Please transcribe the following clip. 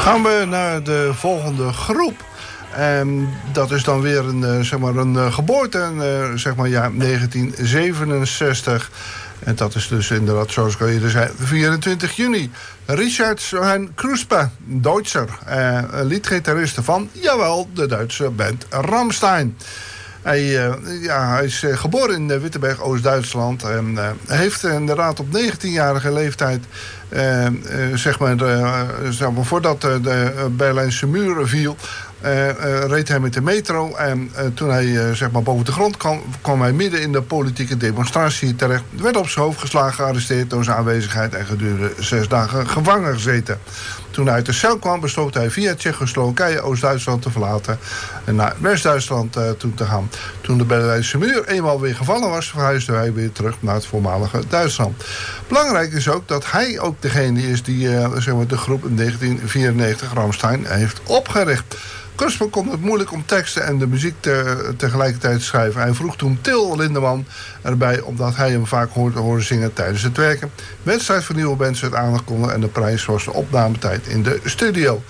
Gaan we naar de volgende groep. Dat is dan weer een geboorte, jaar 1967. En dat is dus inderdaad, zoals ik al eerder zei, 24 juni. Richard Johann Kruspe, Duitser, liedgitariste van, jawel, de Duitse band Rammstein. Hij is geboren in Wittenberg, Oost-Duitsland. En heeft inderdaad op 19-jarige leeftijd, voordat de Berlijnse muur viel, reed hij met de metro. En toen hij boven de grond kwam hij midden in de politieke demonstratie terecht. Werd op zijn hoofd geslagen, gearresteerd door zijn aanwezigheid en gedurende 6 dagen gevangen gezeten. Toen hij uit de cel kwam, besloot hij via Tsjechoslowakije Oost-Duitsland te verlaten en naar West-Duitsland toe te gaan. Toen de Berlijnse muur eenmaal weer gevallen was, verhuisde hij weer terug naar het voormalige Duitsland. Belangrijk is ook dat hij ook degene is die de groep in 1994 Rammstein heeft opgericht. Kruspe kon het moeilijk om teksten en de muziek tegelijkertijd te schrijven. Hij vroeg toen Till Lindemann erbij, omdat hij hem vaak hoorde zingen tijdens het werken. Wedstrijd voor nieuwe bands werd aangekondigd en de prijs was de opnametijd in de studio.